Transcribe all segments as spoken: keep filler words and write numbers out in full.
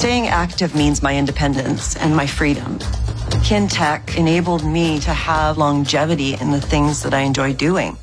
Staying active means my independence and my freedom. Kintec enabled me to have longevity in the things that I enjoy doing.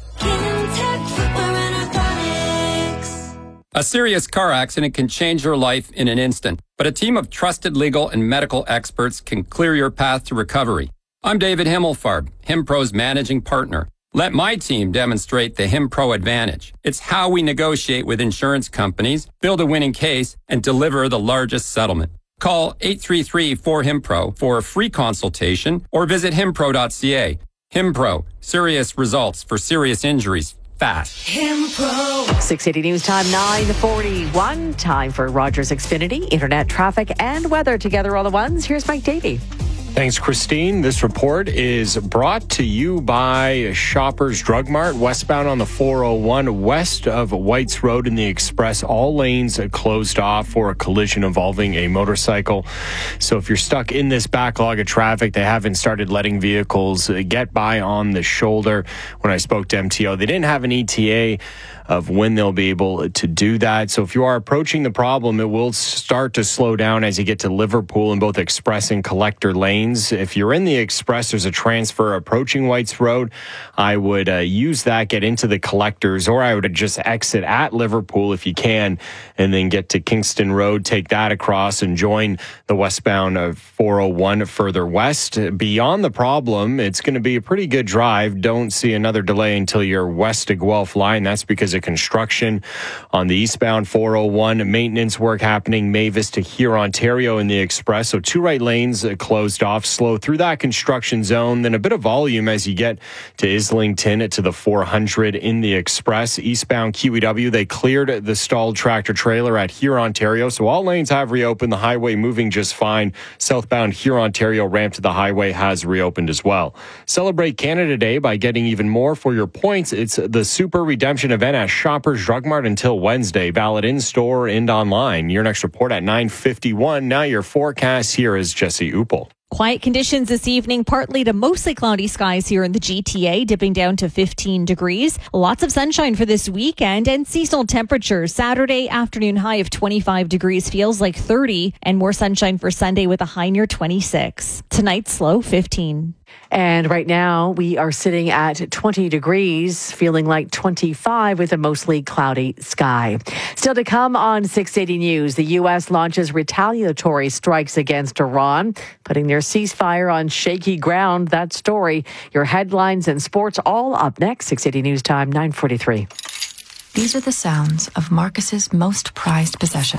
A serious car accident can change your life in an instant, but a team of trusted legal and medical experts can clear your path to recovery. I'm David Himmelfarb, HimPro's managing partner. Let my team demonstrate the HimPro advantage. It's how we negotiate with insurance companies, build a winning case, and deliver the largest settlement. Call eight three three, four, HIMPRO for a free consultation or visit himpro dot c a. HimPro, serious results for serious injuries. Fast. HimPro. six eighty News Time, nine forty-one. Time for Rogers Xfinity, internet traffic and weather together all at once. Here's Mike Davey. Thanks, Christine. This report is brought to you by Shoppers Drug Mart, westbound on the four oh one, west of Whites Road in the Express. All lanes closed off for a collision involving a motorcycle. So if you're stuck in this backlog of traffic, they haven't started letting vehicles get by on the shoulder. When I spoke to M T O, they didn't have an E T A of when they'll be able to do that. So if you are approaching the problem, it will start to slow down as you get to Liverpool in both Express and Collector lanes. If you're in the Express, there's a transfer approaching Whites Road. I would uh, use that, get into the Collectors, or I would just exit at Liverpool if you can, and then get to Kingston Road, take that across and join the westbound of four oh one further west. Beyond the problem, it's going to be a pretty good drive. Don't see another delay until you're west of Guelph line. That's because of construction on the eastbound four oh one. Maintenance work happening Mavis to here, Ontario in the Express. So two right lanes closed off. Slow through that construction zone. Then a bit of volume as you get to Islington to the four hundred in the Express. Eastbound Q E W, they cleared the stalled tractor trailer at here, Ontario. So all lanes have reopened. The highway moving just fine. Southbound here, Ontario ramp to the highway has reopened as well. Celebrate Canada Day by getting even more for your points. It's the Super Redemption event at Shoppers Drug Mart until Wednesday. Valid in-store and online. Your next report at nine fifty-one. Now your forecast. Here is Jesse Uppel. Quiet conditions this evening, partly to mostly cloudy skies here in the G T A, dipping down to fifteen degrees. Lots of sunshine for this weekend and seasonal temperatures. Saturday afternoon high of twenty-five degrees feels like thirty, and more sunshine for Sunday with a high near twenty-six. Tonight's low fifteen. And right now we are sitting at twenty degrees, feeling like twenty-five with a mostly cloudy sky. Still to come on six eighty News, the U S launches retaliatory strikes against Iran, putting their ceasefire on shaky ground. That story, your headlines and sports all up next. six eighty News Time, nine forty-three. These are the sounds of Marcus's most prized possession.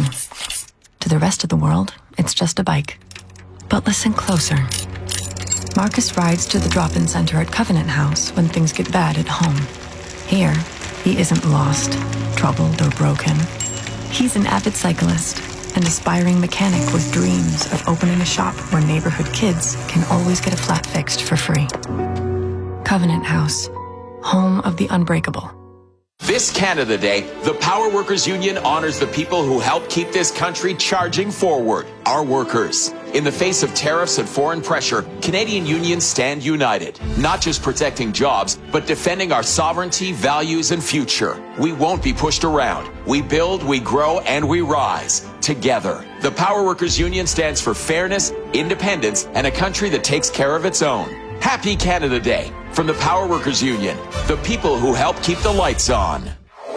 To the rest of the world, it's just a bike. But listen closer. Marcus rides to the drop-in center at Covenant House when things get bad at home. Here, he isn't lost, troubled, or broken. He's an avid cyclist, an aspiring mechanic with dreams of opening a shop where neighborhood kids can always get a flat fixed for free. Covenant House, home of the unbreakable. This Canada Day, the Power Workers Union honors the people who help keep this country charging forward, our workers. In the face of tariffs and foreign pressure, Canadian unions stand united, not just protecting jobs, but defending our sovereignty, values, and future. We won't be pushed around. We build, we grow, and we rise together. The Power Workers Union stands for fairness, independence, and a country that takes care of its own. Happy Canada Day from the Power Workers Union, the people who help keep the lights on.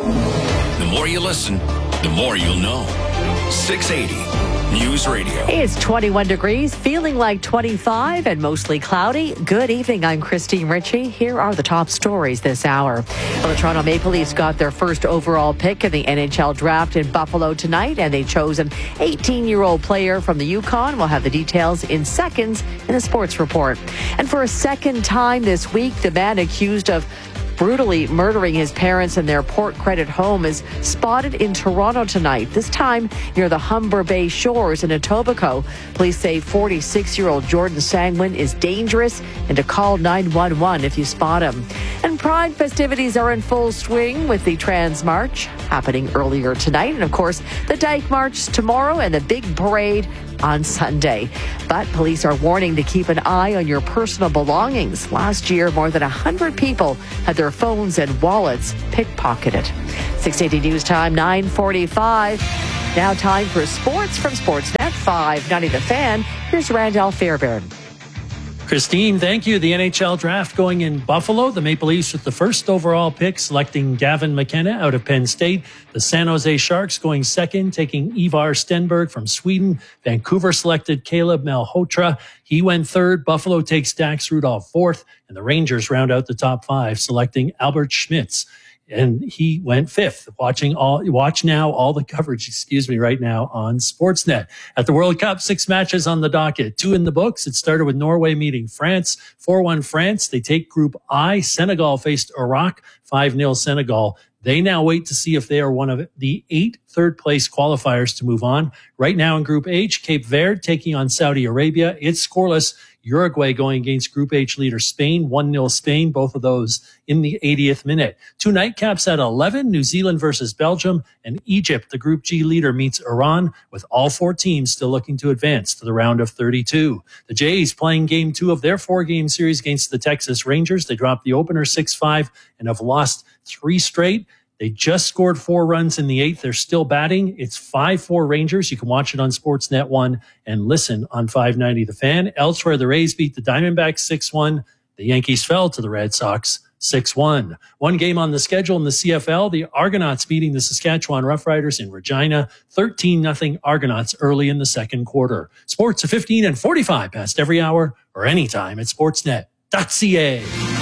The more you listen, the more you'll know. six eighty News Radio. It's twenty-one degrees, feeling like twenty-five and mostly cloudy. Good evening, I'm Christine Ritchie. Here are the top stories this hour. Well, the Toronto Maple Leafs got their first overall pick in the N H L draft in Buffalo tonight, and they chose an eighteen-year-old player from the Yukon. We'll have the details in seconds in the sports report. And for a second time this week, the man accused of brutally murdering his parents in their Port Credit home is spotted in Toronto tonight, this time near the Humber Bay Shores in Etobicoke. Police say forty-six-year-old Jordan Sangwin is dangerous and to call nine one one if you spot him. And Pride festivities are in full swing with the Trans March happening earlier tonight. And, of course, the Dyke March tomorrow and the big parade on Sunday. But police are warning to keep an eye on your personal belongings. Last year, more than one hundred people had their phones and wallets pickpocketed. six eighty News Time, nine forty-five. Now time for sports from Sportsnet five ninety The Fan. Here's Randall Fairbairn. Christine, thank you. The N H L draft going in Buffalo. The Maple Leafs with the first overall pick, selecting Gavin McKenna out of Penn State. The San Jose Sharks going second, taking Ivar Stenberg from Sweden. Vancouver selected Caleb Malhotra. He went third. Buffalo takes Dax Rudolph fourth. And the Rangers round out the top five, selecting Albert Schmitz. And he went fifth. Watching all, watch now all the coverage, excuse me, right now on Sportsnet. At the World Cup, six matches on the docket, two in the books. It started with Norway meeting France, four one France. They take Group I. Senegal faced Iraq, five nil Senegal. They now wait to see if they are one of the eight third-place qualifiers to move on. Right now in Group H, Cape Verde taking on Saudi Arabia. It's scoreless. Uruguay going against Group H leader Spain, one nil Spain, both of those in the eightieth minute. Two nightcaps at eleven, New Zealand versus Belgium, and Egypt, the Group G leader, meets Iran, with all four teams still looking to advance to the round of thirty-two. The Jays playing game two of their four-game series against the Texas Rangers. They dropped the opener six five and have lost three straight. They just scored four runs in the eighth. They're still batting. It's five four Rangers. You can watch it on Sportsnet one and listen on five ninety The Fan. Elsewhere, the Rays beat the Diamondbacks six one. The Yankees fell to the Red Sox six one. One game on the schedule in the C F L, the Argonauts beating the Saskatchewan Roughriders in Regina, thirteen nothing Argonauts early in the second quarter. Sports at fifteen and forty-five past every hour or anytime at sportsnet dot c a.